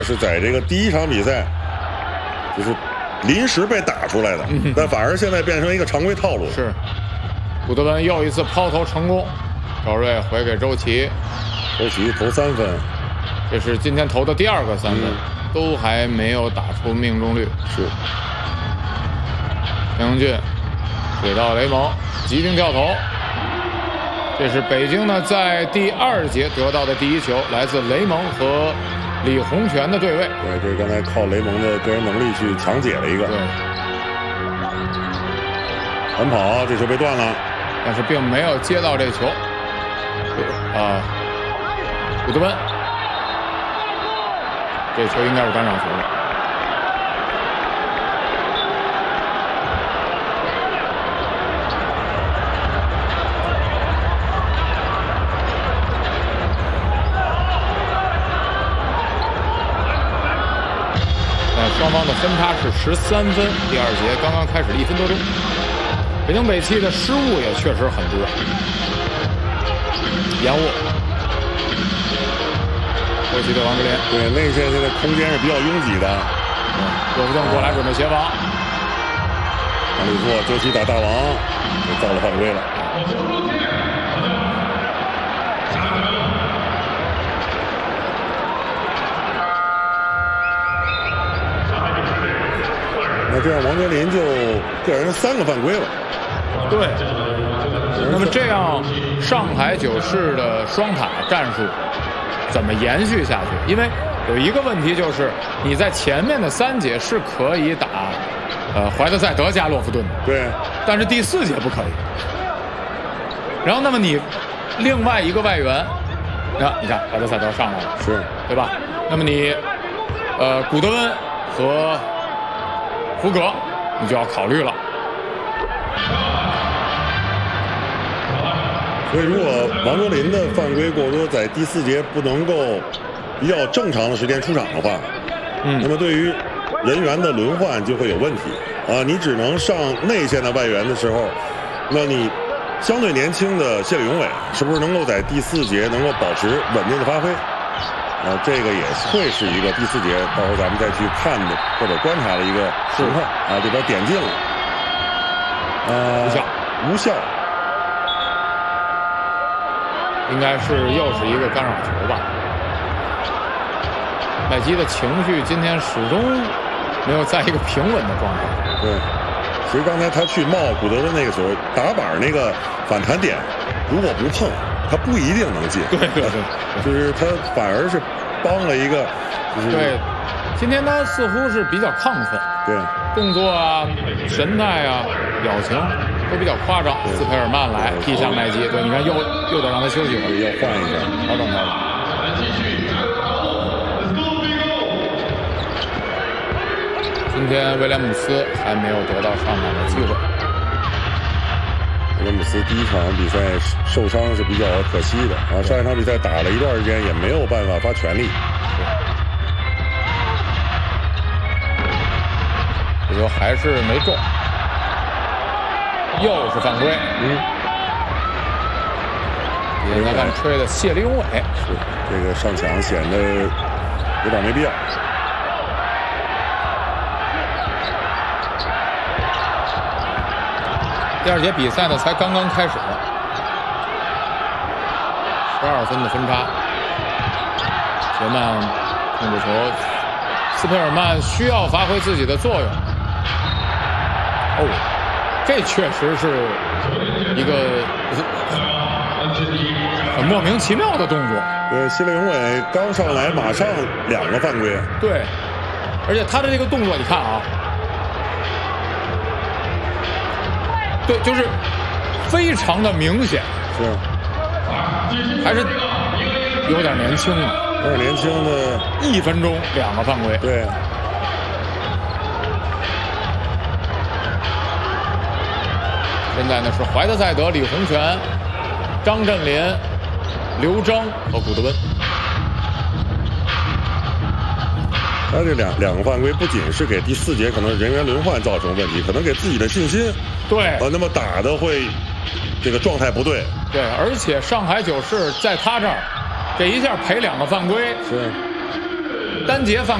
是在这个第一场比赛，就是临时被打出来的，但反而现在变成一个常规套路。 是，古德温又一次抛投成功，赵睿回给周琦， 周琦投3分， 这是今天投的第2个3分，都还没有打出命中率。 是， 陈英俊给到雷蒙，急停跳投。这是北京呢在第2节得到的第1球，来自雷蒙和李洪权的对位。 对，这是刚才靠雷蒙的个人能力去强解了一个。 对， 反跑，这球被断了， 但是并没有接到这球。古德温，这球应该是干扰球的。双方的分差是13分，第2节刚刚开始1分多钟。北京北汽的失误也确实很多，延误。周琦对王哲林， 对，内线现在空间是比较拥挤的。 罗福正过来准备协防， 往里做，周琦打大王，就造了犯规了。那这样王哲林就个人3个犯规了。 对，那么这样上海九市的双塔战术怎么延续下去？因为有一个问题就是，你在前面的3节是可以打怀特塞德加洛夫顿的， 对， 但是第4节不可以。然后，那么你另外一个外援，你看怀特塞德上来了， 是， 对吧？那么你古德温和福格，你就要考虑了。 所以，如果王哲林的犯规过多，在第4节不能够比较正常的时间出场的话，那么对于人员的轮换就会有问题啊！你只能上内线的外援的时候，那你相对年轻的谢里永伟是不是能够在第4节能够保持稳定的发挥？这个也会是一个第4节到时候咱们再去看的或者观察的一个情况啊。这边点进了，无效。 应该是又是一个干扰球吧。麦基的情绪今天始终没有在一个平稳的状态。 对，其实刚才他去冒古德温那个球，打板那个反弹点，如果不碰，他不一定能进。 对， 就是他反而是帮了一个，就是对。今天他似乎是比较亢奋， 对， 动作啊、神态啊、表情都比较夸张。斯佩尔曼来替下麦基，对，你看又得让他休息一会儿， 要换一下， 调整。今天威廉姆斯还没有得到上场的机会。 威廉姆斯第1场比赛受伤是比较可惜的啊，上一场比赛打了一段时间也没有办法发全力。 这球还是没中，又是犯规。也在看吹的谢立永伟， 是这个上抢显得有点没必要。 第2节比赛呢才刚刚开始，12分的分差。杰曼控制球，斯佩尔曼需要发挥自己的作用。这确实是一个很莫名其妙的动作。 对，谢立永伟刚上来马上2个犯规。 对，而且他的这个动作，你看啊，对，就是非常的明显，还是有点年轻了， 有点年轻的 ，1分钟2个犯规。 对。 现在呢是怀特塞德、李洪权、张镇麟、刘铮和古德温。 他这两个犯规不仅是给第4节可能人员轮换造成问题，可能给自己的信心， 对， 那么打的会这个状态不对。 对，而且上海九市在他这儿，这一下赔2个犯规， 是， 单节放